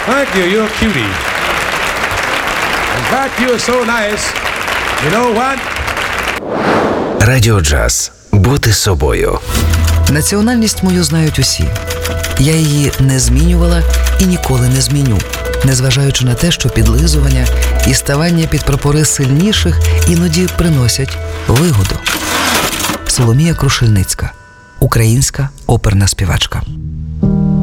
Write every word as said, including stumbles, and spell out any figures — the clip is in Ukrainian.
Thank you, you're a cutie. In fact, you're so nice. You know what? Радіо Джаз. Бути собою. Національність мою знають усі. Я її не змінювала і ніколи не зміню, незважаючи на те, що підлизування і ставання під прапори сильніших іноді приносять вигоду. Соломія Крушельницька, українська оперна співачка.